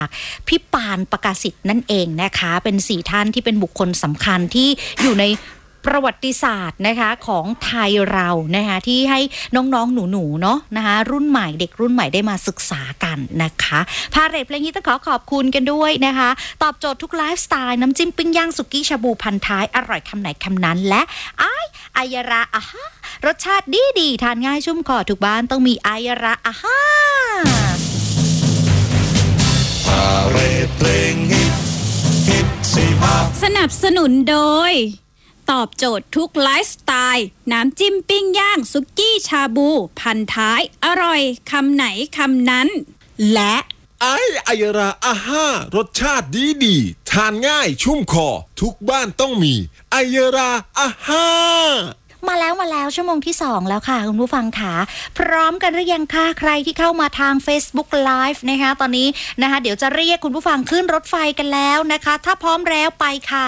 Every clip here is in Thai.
พี่ปานประกาศิษย์นั่นเองนะคะเป็น4ท่านที่เป็นบุคคลสำคัญที่อยู่ในประวัติศาสตร์นะคะของไทยเรานะคะที่ให้น้องๆหนูๆเนาะนะคะรุ่นใหม่เด็กรุ่นใหม่ได้มาศึกษากันนะคะพาเรทเพลงนี้ต้องขอบคุณกันด้วยนะคะตอบโจทย์ทุกไลฟ์สไตล์น้ำจิ้มปิ้งย่างสุกี้ชาบูพันท้ายอร่อยคำไหนคำนั้นและอายราอาฮารสชาติดีทานง่ายชุ่มคอทุกบ้านต้องมีอายราอาฮาพาเรทเพลงฮิต45สนับสนุนโดยตอบโจทย์ทุกไลฟ์สไตล์น้ำจิ้มปิ้งย่างสุกี้ชาบูพันท้ายอร่อยคำไหนคำนั้นและอายราอาห้ารสชาติดีทานง่ายชุ่มคอทุกบ้านต้องมีอายราอาห้ามาแล้วชั่วโมงที่2แล้วค่ะคุณผู้ฟังค่ะพร้อมกันหรือยังคะใครที่เข้ามาทาง Facebook Live นะคะตอนนี้นะคะเดี๋ยวจะเรียกคุณผู้ฟังขึ้นรถไฟกันแล้วนะคะถ้าพร้อมแล้วไปค่ะ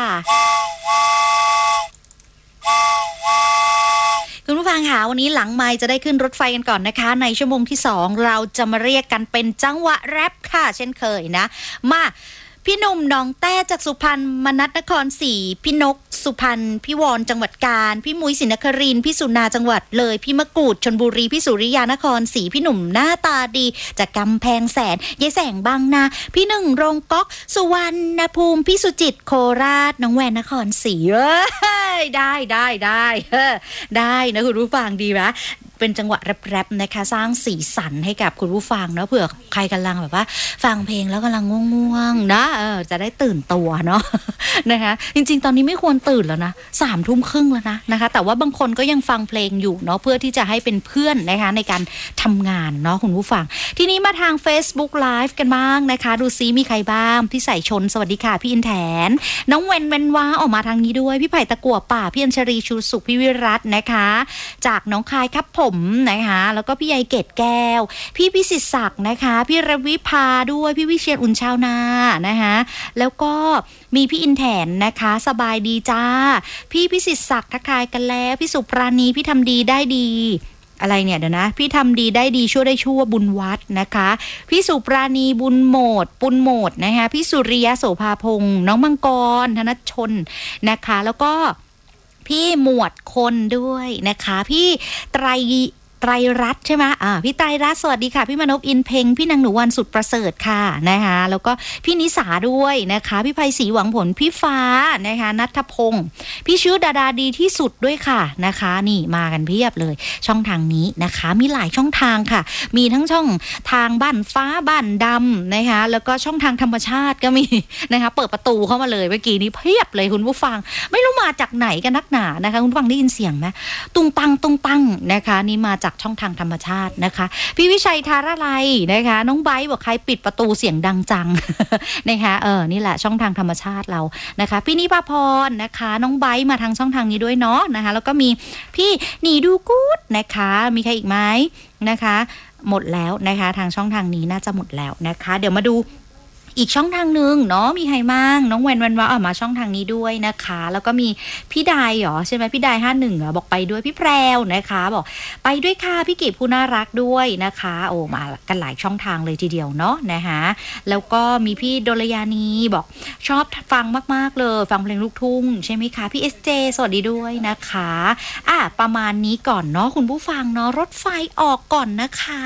คุณผู้ฟังค่ะวันนี้หลังไมค์จะได้ขึ้นรถไฟกันก่อนนะคะในชั่วโมงที่2เราจะมาเรียกกันเป็นจังหวะแรปค่ะเช่นเคยนะมาพี่หนุ่มหนองแต้จากสุพรรณมนัสนครศรีพี่นกสุพรรณพี่วอนจังหวัดกาญพี่มุ้ยศรีนครินทร์พี่สุนาจังหวัดเลยพี่มะกรูดชลบุรีพี่สุริยานครศรีพี่หนุ่มหน้าตาดีจากกำแพงแสนยายแสงบางนาพี่หนึ่งโรงก๊อกสุวรรณภูมิพี่สุจิตโคราชน้องแวนนครศรีได้นะคุณผู้ฟังดีไหมเป็นจังหวะแรปๆนะคะสร้างสีสันให้กับคุณผู้ฟังเนาะเผื่อใครกำลังแบบว่าฟังเพลงแล้วกำลังง่วงๆนะจะได้ตื่นตัวเนาะนะคะจริงๆตอนนี้ไม่ควรตื่นแล้วนะ21:30แล้วนะคะแต่ว่าบางคนก็ยังฟังเพลงอยู่เนาะเพื่อที่จะให้เป็นเพื่อนนะคะในการทำงานเนาะคุณผู้ฟังทีนี้มาทาง Facebook Live กันบ้างนะคะดูซิมีใครบ้างพี่ใส่ชนสวัสดีค่ะพี่อินแถนน้องเวนว้าออกมาทางนี้ด้วยพี่ไผ่ตะกั่วป่าพี่อัญชรีชูสุขพี่วิรัตน์นะคะจากน้องคายครับผมนะคะแล้วก็พี่ใยเกตแก้วพี่พิสิทธิ์ศักดิ์นะคะพี่รวิภาด้วยพี่วิเชียรอุ่นชาวนานะคะแล้วก็มีพี่อินแถนนะคะสบายดีจ้าพี่พิสิทธิ์ศักดิ์ทักทายกันแล้วพี่สุปราณีพี่ทำดีได้ดีอะไรเนี่ยเดี๋ยวนะพี่ทำดีได้ดีชั่วได้ชั่วบุญวัดนะคะพี่สุปราณีบุญโหมดนะคะพี่สุริยะโสภาพงษ์น้องมังกรธนชนนะคะแล้วก็พี่หมวดคนด้วยนะคะพี่ไตรรัตน์ใช่ไหมพี่ไตรรัตน์สวัสดีค่ะพี่มนพอินเพ็งพี่นางหนูวันสุดประเสริฐค่ะนะคะแล้วก็พี่นิสาด้วยนะคะพี่ไพศรีหวังผลพี่ฟ้านะคะณัฐพงศ์พี่ชื่อดาดีที่สุดด้วยค่ะนะคะนี่มากันเพียบเลยช่องทางนี้นะคะมีหลายช่องทางค่ะมีทั้งช่องทางบ้านฟ้าบ้านดำนะคะแล้วก็ช่องทางธรรมชาติก็มีนะคะเปิดประตูเข้ามาเลยเมื่อกี้นี้เพียบเลยคุณผู้ฟังไม่รู้มาจากไหนกันนักหนานะคะคุณผู้ฟังได้ยินเสียงไหมตุงปังนะคะนี่มาจากช่องทางธรรมชาตินะคะพี่วิชัยธาราไลนะคะน้องไบร์ทบอกใครปิดประตูเสียงดังจัง นะคะนี่แหละช่องทางธรรมชาติเรานะคะพี่นิพาพรนะคะน้องไบร์ทมาทางช่องทางนี้ด้วยเนาะนะคะแล้วก็มีพี่หนีดูกู๊ดนะคะมีใครอีกไหมนะคะหมดแล้วนะคะทางช่องทางนี้น่าจะหมดแล้วนะคะเดี๋ยวมาดูอีกช่องทางนึงเนาะมีใครบ้างน้องเวนว่าออกมาช่องทางนี้ด้วยนะคะแล้วก็มีพี่ดายเหรอใช่ไหมพี่ดาย51เหรอบอกไปด้วยพี่แพรวนะคะบอกไปด้วยค่ะพี่กีบผู้น่ารักด้วยนะคะโอ้มากันหลายช่องทางเลยทีเดียวเนาะนะคะแล้วก็มีพี่ดลยานีบอกชอบฟังมากๆเลยฟังเพลงลูกทุ่งใช่ไหมคะพี่ SJ สวัสดีด้วยนะคะประมาณนี้ก่อนเนาะคุณผู้ฟังเนาะรถไฟออกก่อนนะคะ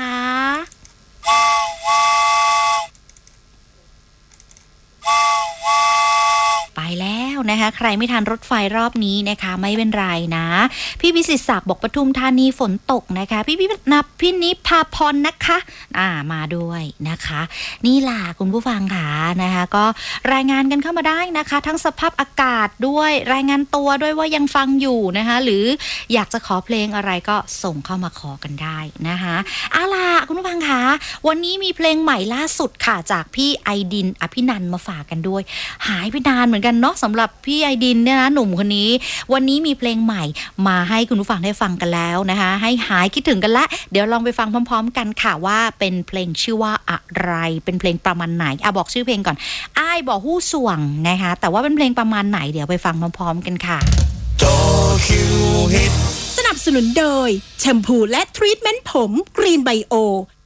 ไปแล้วนะคะใครไม่ทันรถไฟรอบนี้นะคะไม่เป็นไรนะพี่วิสิตศักดิ์บอกปทุมธานีฝนตกนะคะพี่นิพาพรนะคะมาด้วยนะคะนี่ล่ะคุณผู้ฟังค่ะนะคะก็รายงานกันเข้ามาได้นะคะทั้งสภาพอากาศด้วยรายงานตัวด้วยว่ายังฟังอยู่นะคะหรืออยากจะขอเพลงอะไรก็ส่งเข้ามาขอกันได้นะคะล่ะคุณผู้ฟังค่ะวันนี้มีเพลงใหม่ล่าสุดค่ะจากพี่ไอดินอภินันท์มาฝากกันด้วยหายไปนานเหมือนกันเนาะสำหรับพี่ไอดินเนี่ยนะหนุ่มคนนี้วันนี้มีเพลงใหม่มาให้คุณผู้ฟังได้ฟังกันแล้วนะคะให้หายคิดถึงกันละเดี๋ยวลองไปฟังพร้อมๆกันค่ะว่าเป็นเพลงชื่อว่าอะไรเป็นเพลงประมาณไหนบอกชื่อเพลงก่อนอ้ายบอกฮู้ส่วงนะคะแต่ว่าเป็นเพลงประมาณไหนเดี๋ยวไปฟังพร้อมๆกันค่ะสนับสนุนโดยแชมพูและทรีทเมนต์ผมกรีนไบโอ